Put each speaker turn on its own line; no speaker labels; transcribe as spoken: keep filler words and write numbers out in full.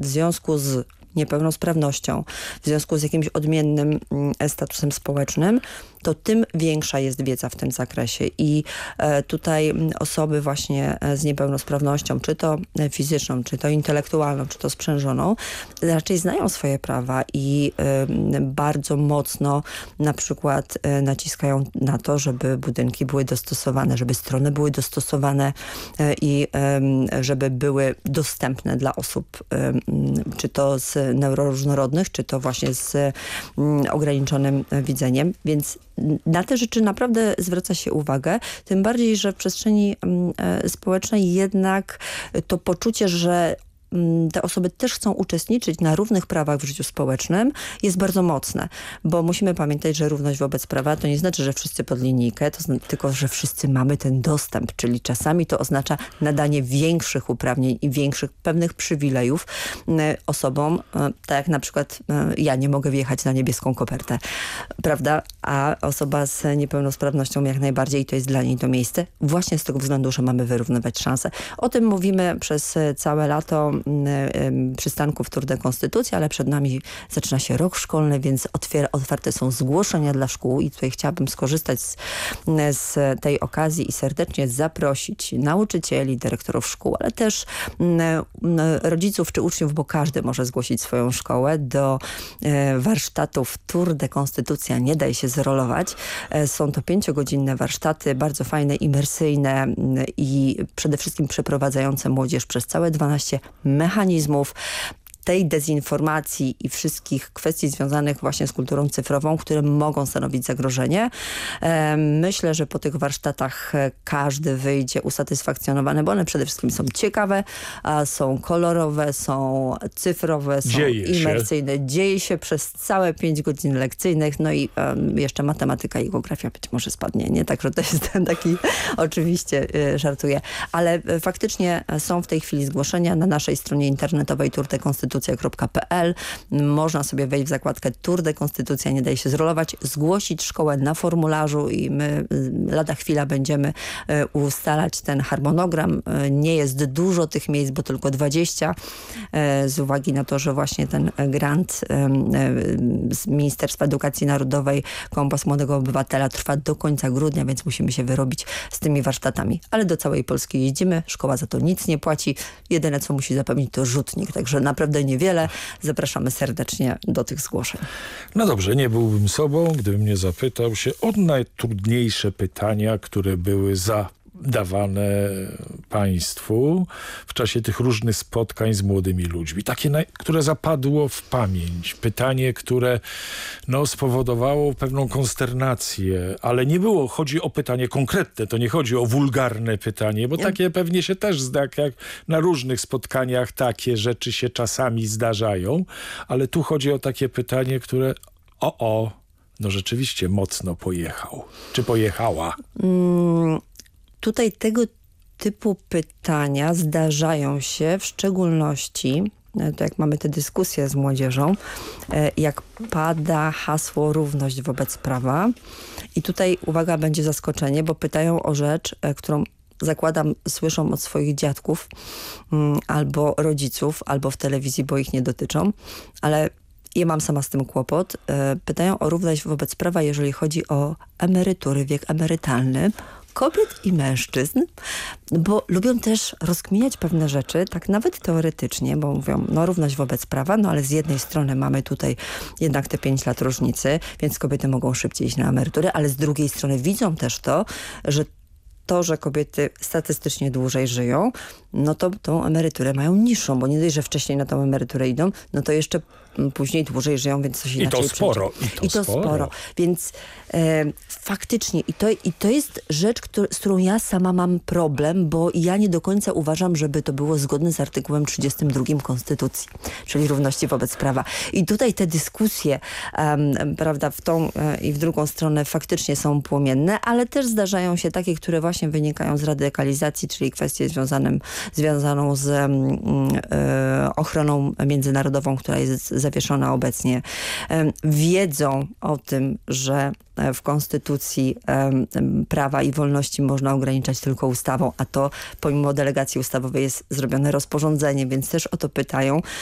w związku z niepełnosprawnością, w związku z jakimś odmiennym statusem społecznym, to tym większa jest wiedza w tym zakresie. I e, tutaj osoby właśnie z niepełnosprawnością, czy to fizyczną, czy to intelektualną, czy to sprzężoną, raczej znają swoje prawa i e, bardzo mocno na przykład e, naciskają na to, żeby budynki były dostosowane, żeby strony były dostosowane e, i e, żeby były dostępne dla osób, e, czy to z neuroróżnorodnych, czy to właśnie z m, ograniczonym widzeniem. Więc na te rzeczy naprawdę zwraca się uwagę, tym bardziej, że w przestrzeni e, społecznej jednak to poczucie, że te osoby też chcą uczestniczyć na równych prawach w życiu społecznym, jest bardzo mocne, bo musimy pamiętać, że równość wobec prawa to nie znaczy, że wszyscy pod linijkę, to zna- tylko, że wszyscy mamy ten dostęp, czyli czasami to oznacza nadanie większych uprawnień i większych pewnych przywilejów y, osobom, y, tak jak na przykład y, ja nie mogę wjechać na niebieską kopertę, prawda, a osoba z niepełnosprawnością jak najbardziej i to jest dla niej to miejsce, właśnie z tego względu, że mamy wyrównywać szanse. O tym mówimy przez całe lato przystanków Tour de Konstytucji, ale przed nami zaczyna się rok szkolny, więc otwier- otwarte są zgłoszenia dla szkół i tutaj chciałabym skorzystać z, z tej okazji i serdecznie zaprosić nauczycieli, dyrektorów szkół, ale też m, rodziców czy uczniów, bo każdy może zgłosić swoją szkołę do e, warsztatów Tour de Konstytucja Nie daj się zrolować. E, są to pięciogodzinne warsztaty, bardzo fajne, imersyjne m, i przede wszystkim przeprowadzające młodzież przez całe dwanaście mechanizmów tej dezinformacji i wszystkich kwestii związanych właśnie z kulturą cyfrową, które mogą stanowić zagrożenie. Myślę, że po tych warsztatach każdy wyjdzie usatysfakcjonowany, bo one przede wszystkim są ciekawe, są kolorowe, są cyfrowe, są
Dzieje
imersyjne.
się.
Dzieje się przez całe pięć godzin lekcyjnych, no i um, jeszcze matematyka i geografia być może spadnie, nie? Także to jest ten taki, oczywiście y, żartuję, ale y, faktycznie są w tej chwili zgłoszenia na naszej stronie internetowej tour de konstytucja kropka p l. Można sobie wejść w zakładkę Tour de Konstytucja Nie daj się zrolować, zgłosić szkołę na formularzu i my lada chwila będziemy ustalać ten harmonogram. Nie jest dużo tych miejsc, bo tylko dwadzieścia z uwagi na to, że właśnie ten grant z Ministerstwa Edukacji Narodowej Kompas Młodego Obywatela trwa do końca grudnia, więc musimy się wyrobić z tymi warsztatami. Ale do całej Polski jeździmy, szkoła za to nic nie płaci. Jedyne, co musi zapewnić, to rzutnik, także naprawdę niewiele. Zapraszamy serdecznie do tych zgłoszeń.
No dobrze, nie byłbym sobą, gdybym nie zapytał się o najtrudniejsze pytania, które były zadawane państwu w czasie tych różnych spotkań z młodymi ludźmi. Takie, które zapadło w pamięć. Pytanie, które no, spowodowało pewną konsternację, ale nie było, chodzi o pytanie konkretne, to nie chodzi o wulgarne pytanie, bo nie. Takie pewnie się też zda, jak na różnych spotkaniach takie rzeczy się czasami zdarzają, ale tu chodzi o takie pytanie, które o, o, no rzeczywiście mocno pojechał. Czy pojechała?
Mm. Tutaj tego typu pytania zdarzają się w szczególności, to jak mamy tę dyskusję z młodzieżą, jak pada hasło równość wobec prawa. I tutaj, uwaga, będzie zaskoczenie, bo pytają o rzecz, którą zakładam słyszą od swoich dziadków albo rodziców, albo w telewizji, bo ich nie dotyczą, ale ja mam sama z tym kłopot. Pytają o równość wobec prawa, jeżeli chodzi o emerytury, wiek emerytalny kobiet i mężczyzn, bo lubią też rozkminiać pewne rzeczy, tak nawet teoretycznie, bo mówią, no równość wobec prawa, no ale z jednej strony mamy tutaj jednak te pięć lat różnicy, więc kobiety mogą szybciej iść na emeryturę, ale z drugiej strony widzą też to, że to, że kobiety statystycznie dłużej żyją, no to tą emeryturę mają niższą, bo nie dość, że wcześniej na tą emeryturę idą, no to jeszcze później dłużej żyją, więc coś inaczej.
I to sporo. I to,
I to sporo. sporo. Więc e, faktycznie i to, i to jest rzecz, który, z którą ja sama mam problem, bo ja nie do końca uważam, żeby to było zgodne z artykułem trzydziestym drugim Konstytucji, czyli równości wobec prawa. I tutaj te dyskusje, um, prawda, w tą e, i w drugą stronę faktycznie są płomienne, ale też zdarzają się takie, które właśnie wynikają z radykalizacji, czyli kwestie związane, związaną z e, ochroną międzynarodową, która jest zawieszona obecnie, wiedzą o tym, że w Konstytucji prawa i wolności można ograniczać tylko ustawą, a to pomimo delegacji ustawowej jest zrobione rozporządzenie, więc też o to pytają.